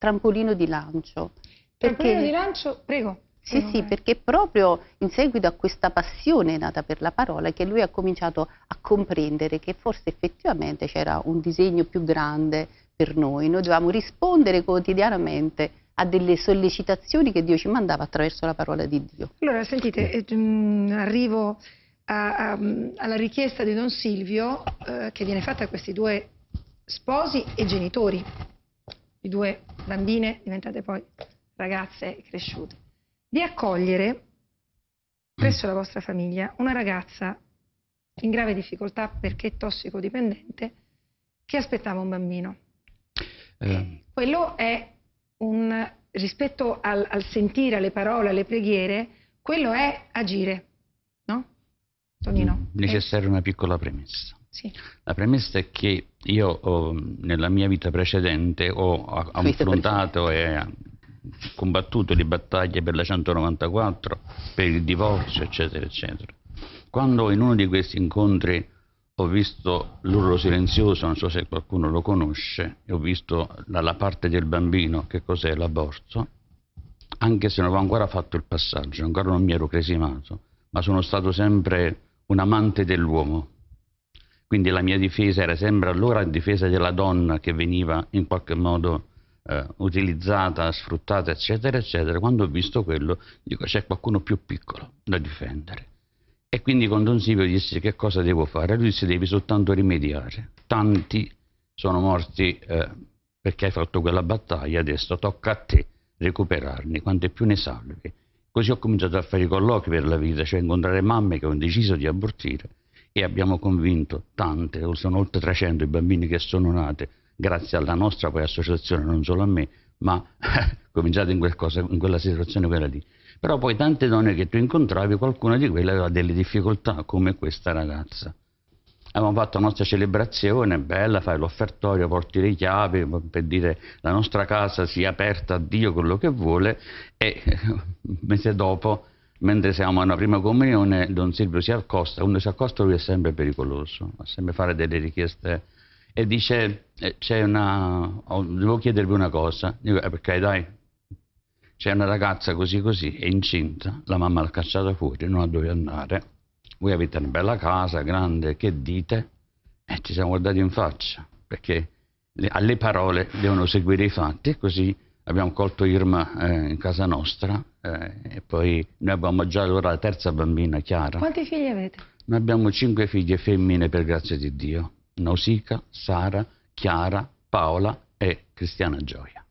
trampolino di lancio. Trampolino di lancio, prego. Sì, sì, perché proprio in seguito a questa passione nata per la parola che lui ha cominciato a comprendere che forse effettivamente c'era un disegno più grande per noi dovevamo rispondere quotidianamente a delle sollecitazioni che Dio ci mandava attraverso la parola di Dio. Allora, sentite, arrivo alla richiesta di Don Silvio che viene fatta a questi due sposi e genitori, di due bambine diventate poi ragazze e cresciute, di accogliere presso la vostra famiglia una ragazza in grave difficoltà perché tossicodipendente che aspettava un bambino. Quello è rispetto al sentire, alle parole, alle preghiere, quello è agire, no? Tonino? Necessaria una piccola premessa. Sì. La premessa è che io nella mia vita precedente ho affrontato e combattuto le battaglie per la 194, per il divorzio, eccetera, eccetera. Quando in uno di questi incontri ho visto l'urlo silenzioso, non so se qualcuno lo conosce, e ho visto dalla parte del bambino che cos'è l'aborto, anche se non avevo ancora fatto il passaggio, ancora non mi ero cresimato, ma sono stato sempre un amante dell'uomo. Quindi la mia difesa era sempre allora difesa della donna che veniva in qualche modo utilizzata, sfruttata, eccetera, eccetera. Quando ho visto quello, dico c'è qualcuno più piccolo da difendere. E quindi con Don Silvio dissi che cosa devo fare? Lui disse devi soltanto rimediare. Tanti sono morti perché hai fatto quella battaglia, adesso tocca a te recuperarli, quante più ne salvi. Così ho cominciato a fare i colloqui per la vita, cioè incontrare mamme che hanno deciso di abortire e abbiamo convinto tante, sono oltre 300 i bambini che sono nati grazie alla nostra poi associazione, non solo a me, ma cominciato in quella situazione quella lì. Però poi tante donne che tu incontravi, qualcuna di quelle aveva delle difficoltà, come questa ragazza. Abbiamo fatto la nostra celebrazione, bella, fai l'offertorio, porti le chiavi, per dire la nostra casa sia aperta a Dio, quello che vuole, e un mese dopo, mentre siamo alla prima comunione, Don Silvio si accosta, quando si accosta lui è sempre pericoloso, va sempre a fare delle richieste, e dice, devo chiedervi una cosa, dico, perché dai, c'è una ragazza così così, è incinta, la mamma l'ha cacciata fuori, non ha dove andare, voi avete una bella casa, grande, che dite? E ci siamo guardati in faccia, perché alle parole devono seguire i fatti, e così abbiamo colto Irma in casa nostra, e poi noi abbiamo già allora la terza bambina, Chiara. Quanti figli avete? Noi abbiamo 5 figlie femmine, per grazia di Dio, Nausicaa, Sara, Chiara, Paola e Cristiana Gioia.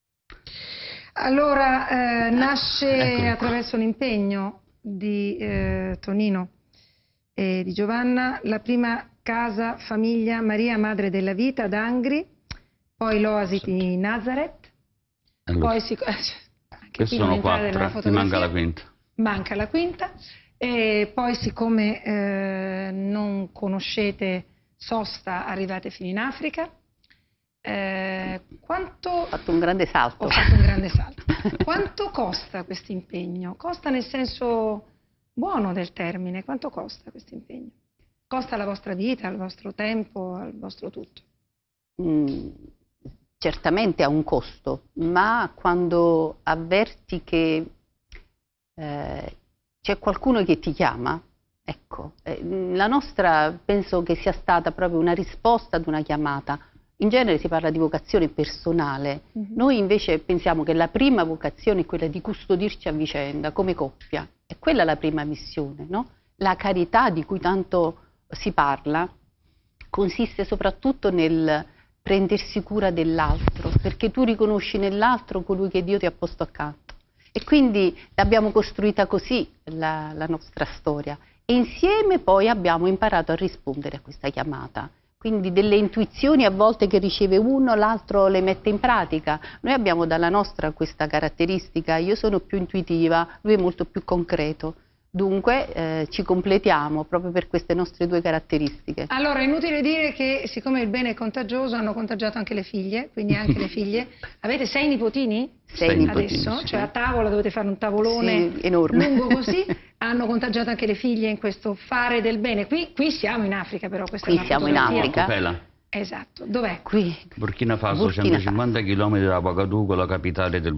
Allora, nasce attraverso l'impegno di Tonino e di Giovanna la prima casa famiglia Maria Madre della Vita ad Angri, poi l'Oasi di Nazareth, allora, poi queste sono 4, mi manca la quinta. Manca la quinta, e poi siccome non conoscete Sosta, arrivate fino in Africa. Ho fatto un grande salto. Ho fatto un grande salto. Quanto costa questo impegno? Costa nel senso buono del termine. Quanto costa questo impegno? Costa la vostra vita, il vostro tempo, il vostro tutto? Certamente ha un costo, ma quando avverti che c'è qualcuno che ti chiama, ecco, la nostra penso che sia stata proprio una risposta ad una chiamata. In genere si parla di vocazione personale, noi invece pensiamo che la prima vocazione è quella di custodirci a vicenda, come coppia. È quella la prima missione, no? La carità di cui tanto si parla consiste soprattutto nel prendersi cura dell'altro, perché tu riconosci nell'altro colui che Dio ti ha posto accanto. E quindi l'abbiamo costruita così la nostra storia. E insieme poi abbiamo imparato a rispondere a questa chiamata. Quindi delle intuizioni a volte che riceve uno, l'altro le mette in pratica. Noi abbiamo dalla nostra questa caratteristica, io sono più intuitiva, lui è molto più concreto. Dunque ci completiamo proprio per queste nostre due caratteristiche. Allora è inutile dire che siccome il bene è contagioso hanno contagiato anche le figlie, quindi anche le figlie. Avete 6 nipotini? 6 nipotini adesso, sì. Cioè a tavola dovete fare un tavolone sì, enorme. Lungo così. Hanno contagiato anche le figlie in questo fare del bene. Qui siamo in Africa però, questa qui è una siamo fotografia. in Africa. Esatto, dov'è? Qui. Burkina Faso, Burkina 150 km da Ouagadougou, la capitale del